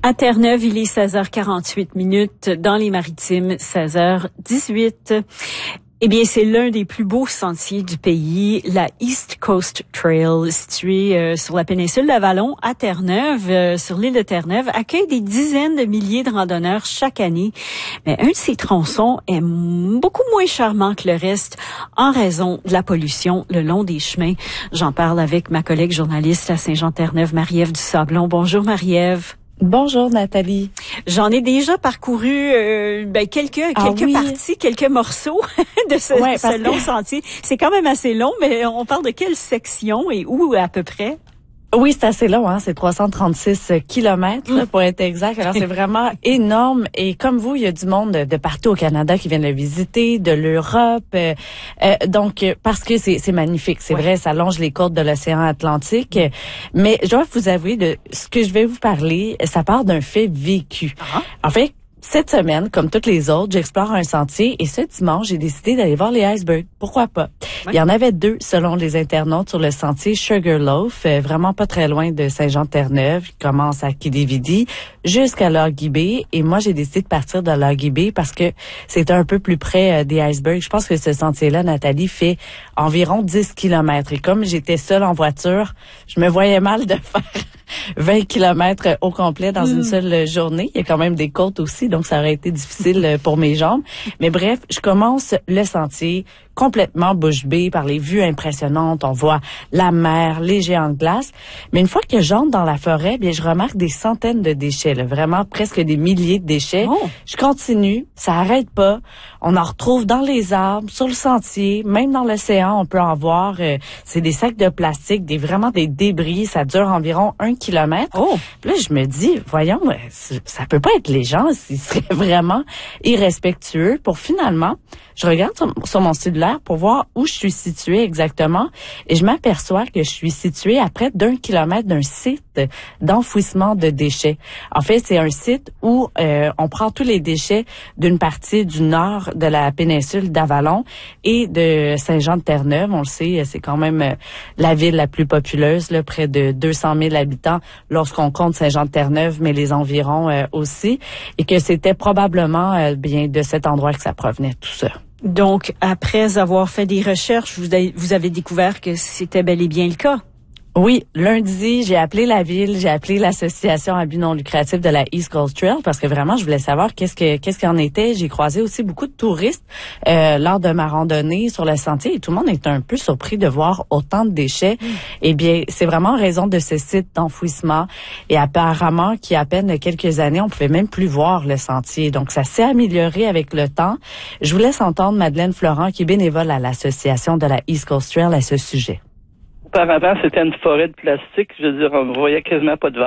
À Terre-Neuve, il est 16h48 dans les Maritimes, 16h18. Eh bien, c'est l'un des plus beaux sentiers du pays, la East Coast Trail, située sur la péninsule d'Avalon à Terre-Neuve, sur l'île de Terre-Neuve, accueille des dizaines de milliers de randonneurs chaque année. Mais un de ces tronçons est beaucoup moins charmant que le reste en raison de la pollution le long des chemins. J'en parle avec ma collègue journaliste à Saint-Jean-Terre-Neuve, Marie-Ève Dusablon. Bonjour Marie-Ève. Bonjour Nathalie. J'en ai déjà parcouru quelques parties, quelques morceaux de ce long sentier. C'est quand même assez long, mais on parle de quelle section et où à peu près? Oui, c'est assez long, c'est 336 kilomètres pour être exact. Alors c'est vraiment énorme et comme vous, il y a du monde de partout au Canada qui viennent le visiter, de l'Europe. Donc parce que c'est magnifique, c'est vrai, ça longe les côtes de l'océan Atlantique. Mais je dois vous avouer ce que je vais vous parler, ça part d'un fait vécu. En fait, cette semaine, comme toutes les autres, j'explore un sentier et ce dimanche, j'ai décidé d'aller voir les icebergs. Pourquoi pas? Il y en avait 2 selon les internautes sur le sentier Sugarloaf, vraiment pas très loin de Saint-Jean-Terre-Neuve. Il commence à Kidividi jusqu'à Loggy Bay. Et moi, j'ai décidé de partir de Loggy Bay parce que c'est un peu plus près des icebergs. Je pense que ce sentier-là, Nathalie, fait environ 10 kilomètres. Et comme j'étais seule en voiture, je me voyais mal de faire 20 kilomètres au complet dans une seule journée. Il y a quand même des côtes aussi, donc ça aurait été difficile pour mes jambes. Mais bref, je commence le sentier complètement bouche bée par les vues impressionnantes. On voit la mer, les géants de glace. Mais une fois que j'entre dans la forêt, bien, je remarque des centaines de déchets, là, vraiment presque des milliers de déchets. Je continue, ça arrête pas. On en retrouve dans les arbres, sur le sentier, même dans l'océan, on peut en voir. C'est des sacs de plastique, vraiment des débris. Ça dure environ 1 kilomètre. Puis là, je me dis, voyons, ça peut pas être les gens, s'ils seraient vraiment irrespectueux. Pour finalement, je regarde sur mon cellulaire pour voir où je suis située exactement et je m'aperçois que je suis située à près d'1 kilomètre d'un site d'enfouissement de déchets. En fait, c'est un site où on prend tous les déchets d'une partie du nord de la péninsule d'Avalon et de Saint-Jean-de-Terre-Neuve. On le sait, c'est quand même la ville la plus populeuse, là, près de 200 000 habitants lorsqu'on compte Saint-Jean-de-Terre-Neuve, mais les environs aussi, et que c'était probablement bien de cet endroit que ça provenait, tout ça. Donc, après avoir fait des recherches, vous avez découvert que c'était bel et bien le cas. Oui, lundi, j'ai appelé la ville, j'ai appelé l'association à but non lucratif de la East Coast Trail parce que vraiment, je voulais savoir qu'est-ce qu'il en était. J'ai croisé aussi beaucoup de touristes lors de ma randonnée sur le sentier et tout le monde est un peu surpris de voir autant de déchets. Eh bien, c'est vraiment en raison de ce site d'enfouissement et apparemment qu'il y a à peine quelques années, on pouvait même plus voir le sentier. Donc, ça s'est amélioré avec le temps. Je vous laisse entendre Madeleine Florent qui est bénévole à l'association de la East Coast Trail à ce sujet. Auparavant, c'était une forêt de plastique. Je veux dire, on voyait quasiment pas de